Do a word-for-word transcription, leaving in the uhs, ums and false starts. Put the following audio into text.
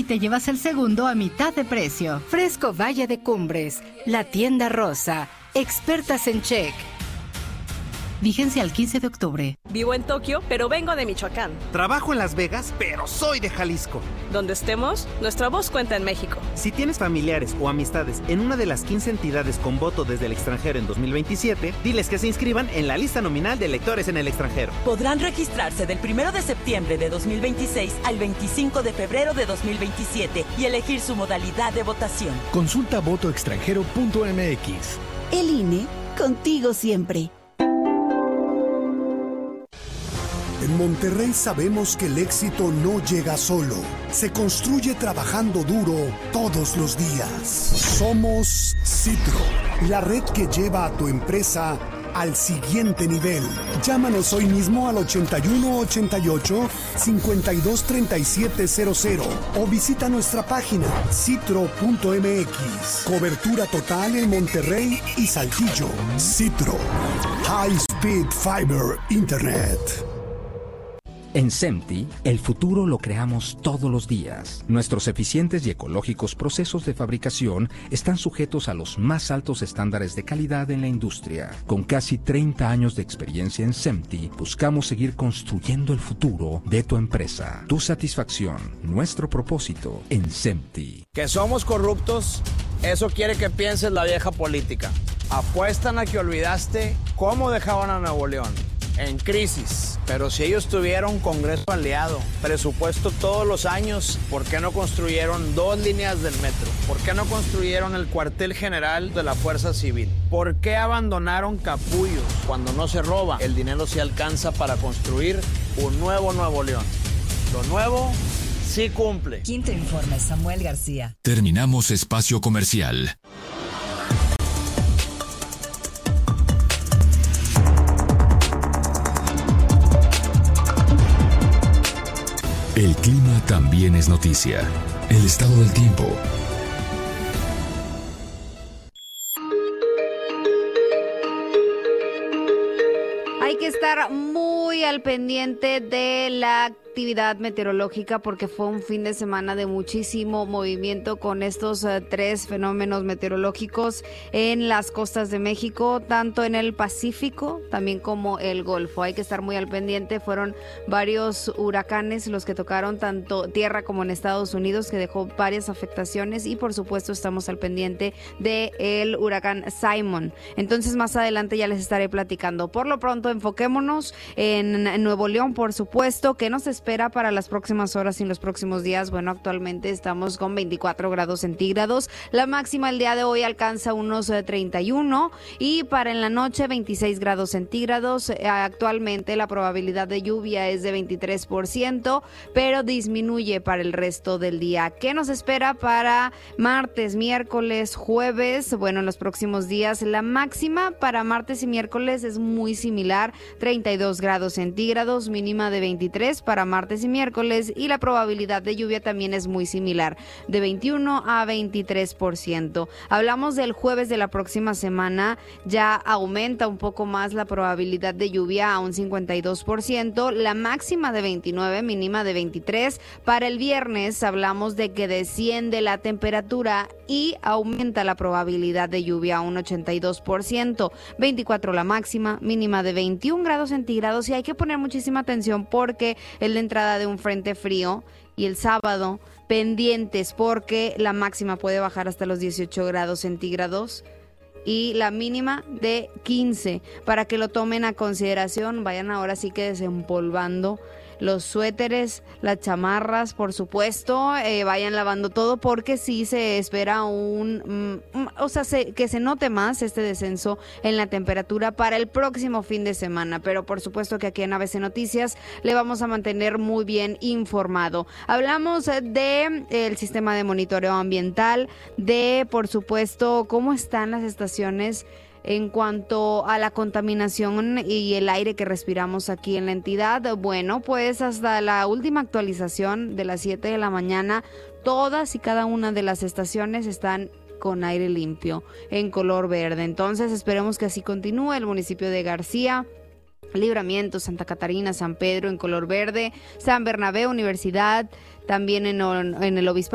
te llevas el segundo a mitad de precio. Fresco Valle de Cumbres, la tienda rosa, expertas en check. Vigencia al quince de octubre. Vivo en Tokio, pero vengo de Michoacán. Trabajo en Las Vegas, pero soy de Jalisco. Donde estemos, nuestra voz cuenta en México. Si tienes familiares o amistades en una de las quince entidades con voto desde el extranjero en dos mil veintisiete, diles que se inscriban en la lista nominal de electores en el extranjero. Podrán registrarse del primero de septiembre de dos mil veintiséis al veinticinco de febrero de dos mil veintisiete y elegir su modalidad de votación. Consulta voto extranjero punto m x. El I N E, contigo siempre. En Monterrey sabemos que el éxito no llega solo, se construye trabajando duro todos los días. Somos Citro, la red que lleva a tu empresa al siguiente nivel. Llámanos hoy mismo al ochenta y uno ochenta y ocho, cincuenta y dos treinta y siete cero cero o visita nuestra página citro punto m x. Cobertura total en Monterrey y Saltillo. Citro, High Speed Fiber Internet. En SEMTI, el futuro lo creamos todos los días. Nuestros eficientes y ecológicos procesos de fabricación están sujetos a los más altos estándares de calidad en la industria. Con casi treinta años de experiencia en SEMTI, buscamos seguir construyendo el futuro de tu empresa. Tu satisfacción, nuestro propósito en SEMTI. ¿Que somos corruptos? Eso quiere que pienses la vieja política. Apuestan a que olvidaste cómo dejaban a Nuevo León. En crisis, pero si ellos tuvieron Congreso aliado, presupuesto todos los años, ¿por qué no construyeron dos líneas del metro? ¿Por qué no construyeron el cuartel general de la Fuerza Civil? ¿Por qué abandonaron Capullos? Cuando no se roba, el dinero se alcanza para construir un nuevo Nuevo León. Lo nuevo sí cumple. Quinto Informe, Samuel García. Terminamos espacio comercial. El clima también es noticia. El estado del tiempo. Hay que estar muy al pendiente de la actividad meteorológica porque fue un fin de semana de muchísimo movimiento con estos uh, tres fenómenos meteorológicos en las costas de México, tanto en el Pacífico también como el Golfo. Hay que estar muy al pendiente. Fueron varios huracanes los que tocaron tanto tierra como en Estados Unidos, que dejó varias afectaciones, y por supuesto estamos al pendiente del huracán Simon. Entonces más adelante ya les estaré platicando. Por lo pronto enfoquémonos en Nuevo León, por supuesto. ¿Qué nos espera para las próximas horas y en los próximos días? Bueno, actualmente estamos con veinticuatro grados centígrados. La máxima el día de hoy alcanza unos eh, treinta y uno, y para en la noche veintiséis grados centígrados. Eh, actualmente la probabilidad de lluvia es de veintitrés por ciento, pero disminuye para el resto del día. ¿Qué nos espera para martes, miércoles, jueves? Bueno, en los próximos días la máxima para martes y miércoles es muy similar, treinta y dos grados centígrados, mínima de veintitrés para martes y miércoles, y la probabilidad de lluvia también es muy similar, de veintiuno a veintitrés por ciento. Hablamos del jueves de la próxima semana, ya aumenta un poco más la probabilidad de lluvia a un cincuenta y dos por ciento, la máxima de veintinueve, mínima de veintitrés. Para el viernes hablamos de que desciende la temperatura y aumenta la probabilidad de lluvia a un ochenta y dos por ciento, veinticuatro la máxima, mínima de veintiún grados centígrados, y hay que poner muchísima atención porque es la entrada de un frente frío, y el sábado pendientes porque la máxima puede bajar hasta los dieciocho grados centígrados y la mínima de quince, para que lo tomen a consideración. Vayan ahora sí que desempolvando los suéteres, las chamarras, por supuesto, eh, vayan lavando todo porque sí se espera un, mm, o sea, se, que se note más este descenso en la temperatura para el próximo fin de semana, pero por supuesto que aquí en A B C Noticias le vamos a mantener muy bien informado. Hablamos de el sistema de monitoreo ambiental, de, por supuesto, cómo están las estaciones en cuanto a la contaminación y el aire que respiramos aquí en la entidad. Bueno, pues hasta la última actualización de las siete de la mañana, todas y cada una de las estaciones están con aire limpio, en color verde. Entonces esperemos que así continúe. El municipio de García, Libramiento, Santa Catarina, San Pedro en color verde, San Bernabé, Universidad, también en, en el Obispado